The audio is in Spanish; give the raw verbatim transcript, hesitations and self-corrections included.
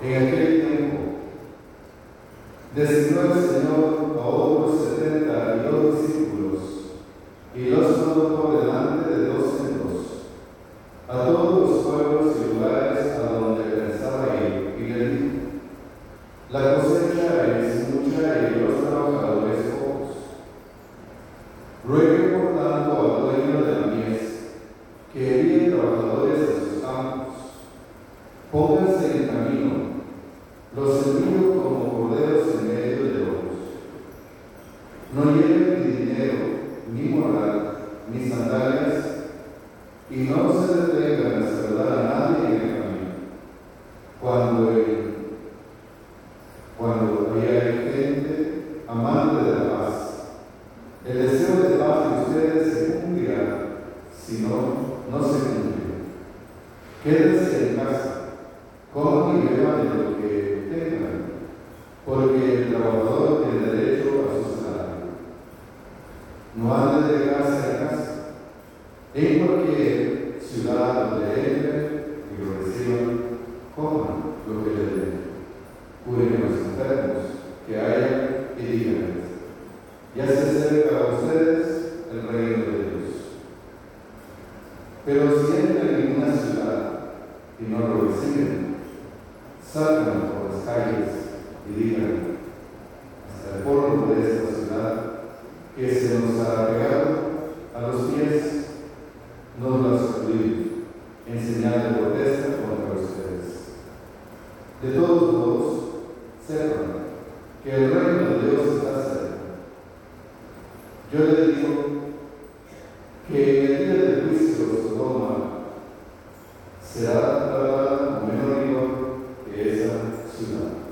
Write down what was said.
En aquel tiempo, designó el Señor a otros setenta y dos discípulos, y los mandó por delante de dos en dos, a todos los pueblos y lugares a donde pensaba ir, y le dijo: la cosecha es mucha y los trabajadores pocos. Ruegue por tanto al dueño de la mies que envíe trabajadores a sus campos. Pónganse en camino, los envío como corderos en medio de lobos. No lleven ni dinero, ni morral, ni sandalias, y no se detengan a saludar a nadie en el camino. Cuando, el, cuando haya gente amante de la paz, el deseo de paz de ustedes se cumplirá, si no, no se cumplirá. Quédense en casa, coman y beban de lo que tengan, porque el trabajador tiene derecho a su salario. No anden de casa en casa. En cualquier ciudad donde entren y lo reciban, coman lo que les den. Curen a los enfermos que hayan y díganles: ya se acerca a ustedes el reino de Dios. Pero si entran en una ciudad y no lo reciben, salgan por las calles y digan: hasta el polvo de esta ciudad que se nos ha pegado a los pies, nos la sacudimos en señal de protesta contra ustedes. De todos modos, sepan que el reino de Dios está cerca. Yo les digo que en el día del juicio Sodoma será tratada con menor rigor que esa ciudad.